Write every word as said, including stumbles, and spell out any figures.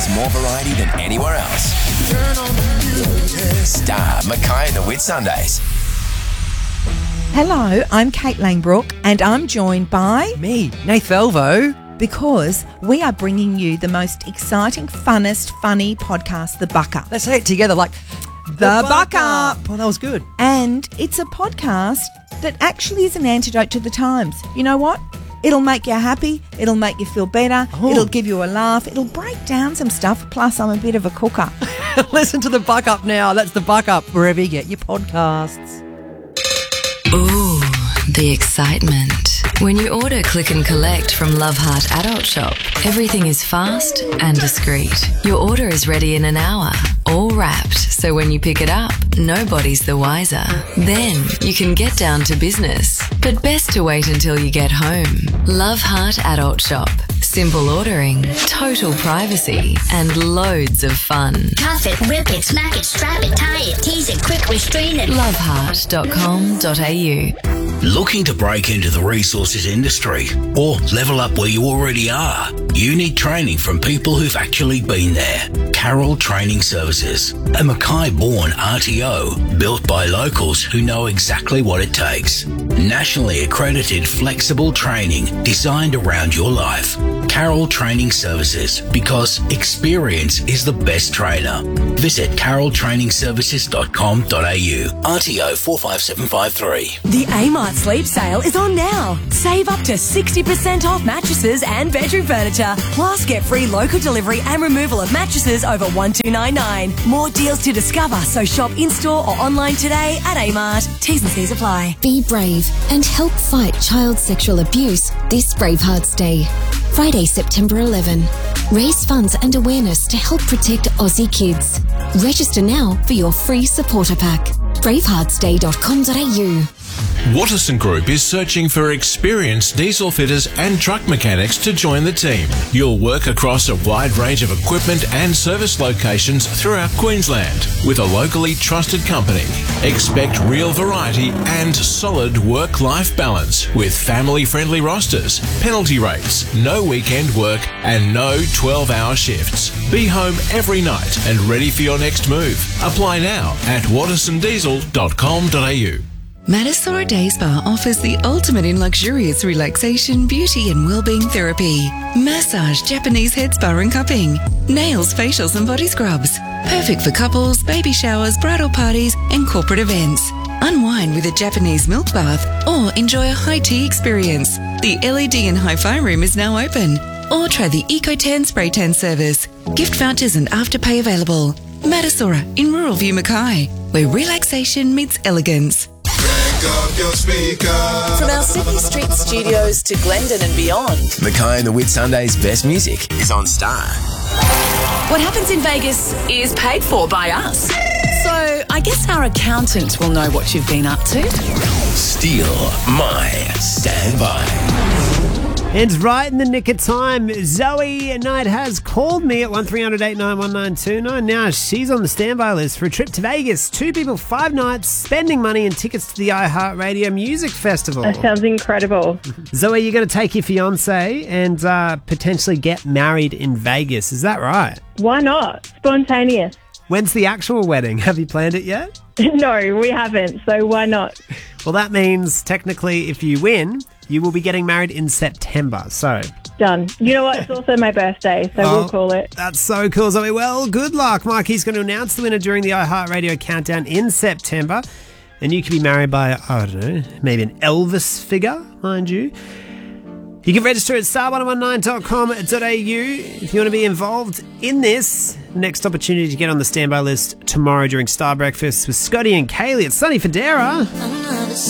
has more variety than anywhere else. Turn on the music. Star Mackay and the Whitsundays. Hello, I'm Kate Langbrook and I'm joined by... Me, Nath Velvo. Because we are bringing you the most exciting, funnest, funny podcast, The Buck Up. Let's say it together like... The, the Buck, Buck Up. Up. Oh, that was good. And it's a podcast that actually is an antidote to the times. You know what? It'll make you happy. It'll make you feel better. Oh. It'll give you a laugh. It'll break down some stuff. Plus, I'm a bit of a cooker. Listen to The Buck Up now. That's The Buck Up, wherever you get your podcasts. Ooh, the excitement. When you order Click and Collect from Love Heart Adult Shop, everything is fast and discreet. Your order is ready in an hour, all wrapped, so when you pick it up, nobody's the wiser. Then you can get down to business, but best to wait until you get home. Love Heart Adult Shop. Simple ordering, total privacy, and loads of fun. Cuff it, rip it, smack it, strap it, tie it, tease it, quick restrain it. love heart dot com dot a u. Looking to break into the resources industry or level up where you already are? You need training from people who've actually been there. Carroll Training Services, a Mackay-born R T O built by locals who know exactly what it takes. Nationally accredited flexible training designed around your life. Carroll Training Services, because experience is the best trainer. Visit carroll training services dot com dot a u. R T O four five seven five three. The Amart Sleep Sale is on now. Save up to sixty percent off mattresses and bedroom furniture. Plus, get free local delivery and removal of mattresses over one two nine nine. More deals to discover, so shop in-store or online today at Amart. T's and C's apply. Be brave and help fight child sexual abuse this Bravehearts Day. Friday, September eleventh. Raise funds and awareness to help protect Aussie kids. Register now for your free supporter pack. bravehearts day dot com dot a u. Watterson Group is searching for experienced diesel fitters and truck mechanics to join the team. You'll work across a wide range of equipment and service locations throughout Queensland with a locally trusted company. Expect real variety and solid work-life balance with family-friendly rosters, penalty rates, no weekend work and no twelve-hour shifts. Be home every night and ready for your next move. Apply now at watterson diesel dot com dot a u. Matasora Day Spa offers the ultimate in luxurious relaxation, beauty and well-being therapy. Massage, Japanese head spa and cupping. Nails, facials and body scrubs. Perfect for couples, baby showers, bridal parties and corporate events. Unwind with a Japanese milk bath or enjoy a high tea experience. The L E D and hi-fi room is now open. Or try the EcoTan spray tan service. Gift vouchers and afterpay available. Matasora in Rural View, Mackay, where relaxation meets elegance. Up your speaker. From our Sydney Street studios to Glendon and beyond, Mackay and the Whitsundays' best music is on Star. What happens in Vegas is paid for by us. So I guess our accountant will know what you've been up to. Steal my standby. It's right in the nick of time. Zoe Knight has called me at one three hundred eight nine one nine two nine. Now she's on the standby list for a trip to Vegas. Two people, five nights, spending money and tickets to the iHeartRadio Music Festival. That sounds incredible. Zoe, you're going to take your fiancé and uh, potentially get married in Vegas. Is that right? Why not? Spontaneous. When's the actual wedding? Have you planned it yet? No, we haven't. So why not? Well, that means technically if you win, you will be getting married in September. So done. You know what? It's also my birthday, so oh, we'll call it. That's so cool, Zoe. Well, good luck. Mikey's going to announce the winner during the iHeartRadio Countdown in September. And you could be married by, I don't know, maybe an Elvis figure, mind you. You can register at star one one nine dot com dot a u if you want to be involved in this. Next opportunity to get on the standby list tomorrow during Star Breakfast with Scotty and Kaylee. It's Sunny Federa.